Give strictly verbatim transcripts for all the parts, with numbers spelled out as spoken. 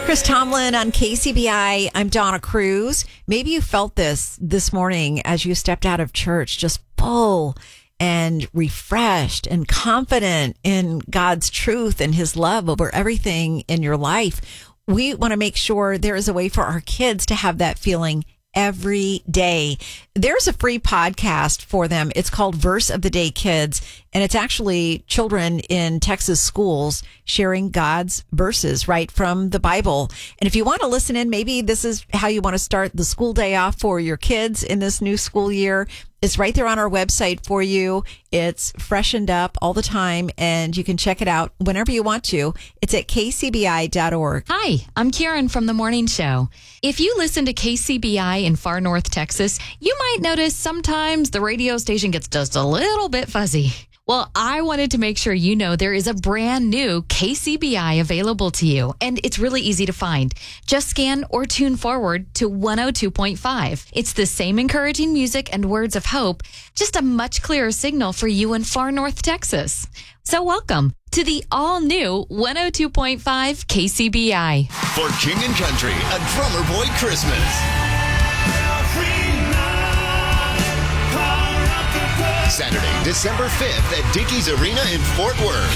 Chris Tomlin on K C B I. I'm Donna Cruz. Maybe you felt this this morning as you stepped out of church, just full and refreshed and confident in God's truth and his love over everything in your life. We want to make sure there is a way for our kids to have that feeling every day. There's a free podcast for them. It's called Verse of the Day Kids, and it's actually children in Texas schools sharing God's verses right from the Bible. And if you want to listen in, maybe this is how you want to start the school day off for your kids in this new school year. It's right there on our website for you. It's freshened up all the time, and you can check it out whenever you want to. It's at k c b i dot org. Hi, I'm Karen from The Morning Show. If you listen to K C B I in far north Texas, you might notice sometimes the radio station gets just a little bit fuzzy. Well, I wanted to make sure you know there is a brand new K C B I available to you, and it's really easy to find. Just scan or tune forward to one oh two point five. It's the same encouraging music and words of hope, just a much clearer signal for you in far north Texas. So welcome to the all-new one oh two point five K C B I. For King and Country, a Drummer Boy Christmas. Saturday, December fifth at Dickies Arena in Fort Worth.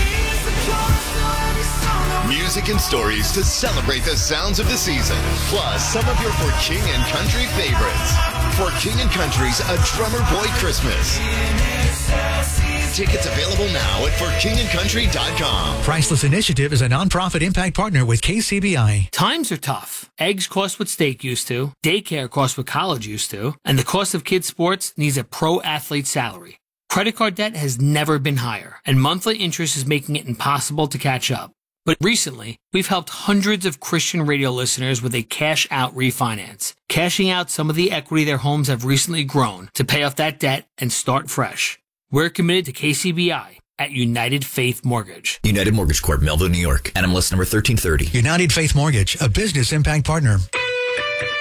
Music and stories to celebrate the sounds of the season, plus some of your For King and Country favorites. For King and Country's A Drummer Boy Christmas. Tickets available now at for king and country dot com. Priceless Initiative is a nonprofit impact partner with K C B I. Times are tough. Eggs cost what steak used to, daycare costs what college used to, and the cost of kids' sports needs a pro athlete salary. Credit card debt has never been higher, and monthly interest is making it impossible to catch up. But recently, we've helped hundreds of Christian radio listeners with a cash-out refinance, cashing out some of the equity their homes have recently grown to pay off that debt and start fresh. We're committed to K C B I at United Faith Mortgage. United Mortgage Corp, Melville, New York. N M L S number thirteen thirty. United Faith Mortgage, a business impact partner.